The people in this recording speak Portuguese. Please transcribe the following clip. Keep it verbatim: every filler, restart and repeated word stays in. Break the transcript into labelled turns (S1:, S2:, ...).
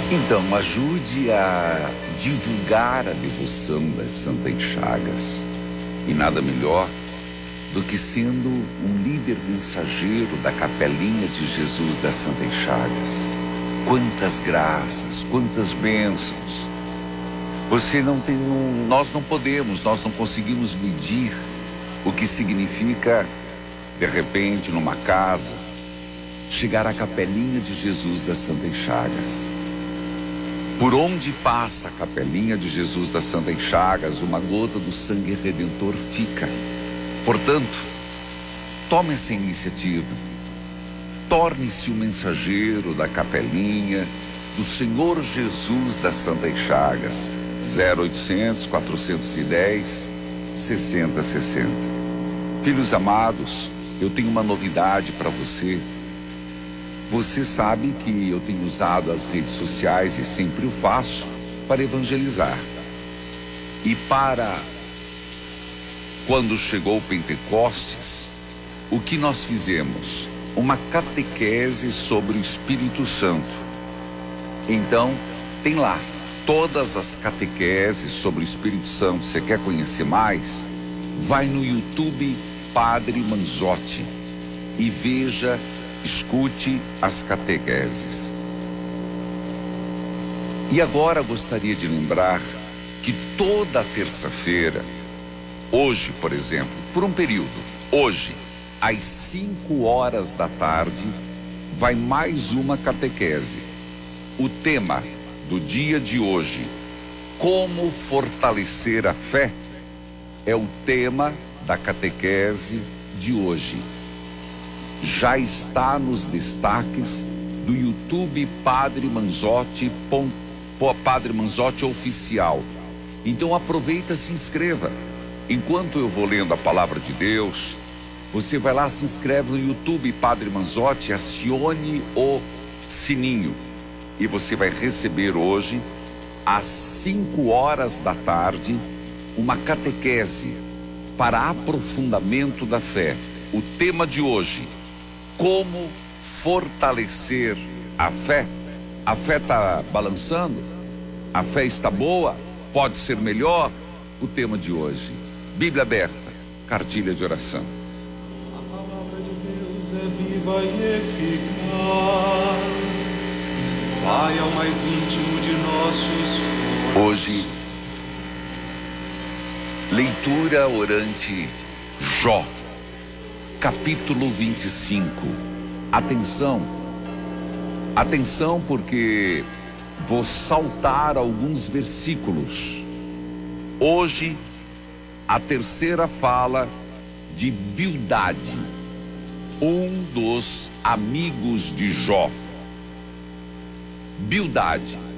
S1: Então, ajude a divulgar a devoção das Santas Chagas. E nada melhor do que sendo um líder mensageiro da Capelinha de Jesus das Santas Chagas. Quantas graças, quantas bênçãos. Você não tem um, nós não podemos, nós não conseguimos medir o que significa, de repente, numa casa, chegar à Capelinha de Jesus das Santas Chagas. Por onde passa a Capelinha de Jesus das Santas Chagas, uma gota do sangue redentor fica. Portanto, tome essa iniciativa. Torne-se o mensageiro da Capelinha do Senhor Jesus das Santas Chagas. zero oitocentos, quatrocentos e dez, sessenta sessenta. Filhos amados, eu tenho uma novidade para você. Você sabe que eu tenho usado as redes sociais e sempre o faço para evangelizar. E para quando chegou o Pentecostes, o que nós fizemos? Uma catequese sobre o Espírito Santo. Então, tem lá todas as catequeses sobre o Espírito Santo. Você quer conhecer mais? Vai no YouTube Padre Manzotti e veja, escute as catequeses. E agora gostaria de lembrar que toda terça-feira, hoje, por exemplo, por um período, hoje, às cinco horas da tarde, vai mais uma catequese. O tema do dia de hoje, como fortalecer a fé, é o tema da catequese de hoje. Já está nos destaques do YouTube Padre Manzotti, Padre Manzotti Oficial. Então aproveita e se inscreva. Enquanto eu vou lendo a palavra de Deus, você vai lá, se inscreve no YouTube Padre Manzotti, acione o sininho. E você vai receber hoje, às cinco horas da tarde, uma catequese para aprofundamento da fé. O tema de hoje: como fortalecer a fé. A fé está balançando? A fé está boa? Pode ser melhor? O tema de hoje. Bíblia aberta, cartilha de oração.
S2: A palavra de Deus é viva e eficaz, vai ao mais íntimo de nossos.
S1: Hoje, leitura orante Jó, capítulo vinte e cinco. Atenção, atenção, porque vou saltar alguns versículos. Hoje, a terceira fala de Bildade, um dos amigos de Jó. Bildade,